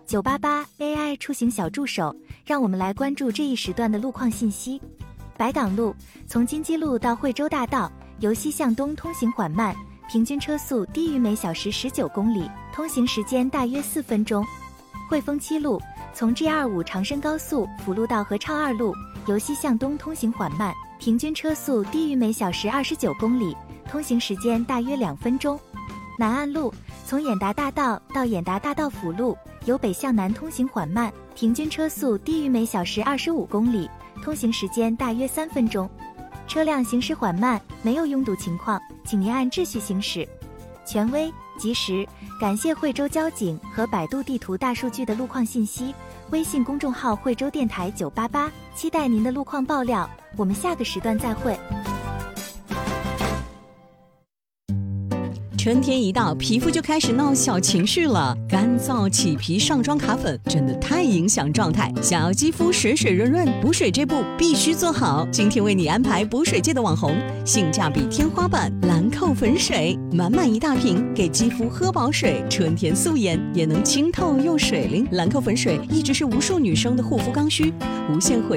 988 AI 出行小助手，让我们来关注这一时段的路况信息。白港路从金鸡路到惠州大道，由西向东通行缓慢，平均车速低于每小时19公里，通行时间大约4分钟。汇丰七路从 G25 长深高速辅路到合畅2路，由西向东通行缓慢，平均车速低于每小时29公里，通行时间大约2分钟。南岸路从演达大道到演达大道辅路，由北向南通行缓慢，平均车速低于每小时25公里，通行时间大约3分钟。车辆行驶缓慢，没有拥堵情况，请您按秩序行驶。权威、及时，感谢惠州交警和百度地图大数据的路况信息。微信公众号惠州电台988，期待您的路况爆料。我们下个时段再会。 春天一到，皮肤就开始闹小情绪了。干燥、起皮、上妆、卡粉，真的太影响状态。想要肌肤水水润润，补水这步必须做好。今天为你安排补水界的网红，性价比天花板兰蔻粉水，满满一大瓶，给肌肤喝饱水，春天素颜也能清透又水灵。兰蔻粉水一直是无数女生的护肤刚需，无限回